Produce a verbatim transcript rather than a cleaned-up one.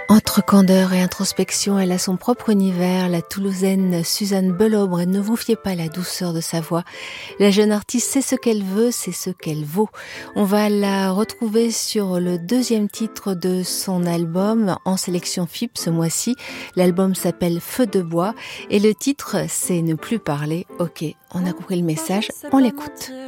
Entre candeur et introspection, elle a son propre univers, la Toulousaine Suzanne Belaubre, et ne vous fiez pas à la douceur de sa voix. La jeune artiste sait ce qu'elle veut, c'est ce qu'elle vaut. On va la retrouver sur le deuxième titre de son album, en sélection F I P ce mois-ci. L'album s'appelle Feu de bois, et le titre c'est Ne plus parler. Ok, on a compris le message, on l'écoute.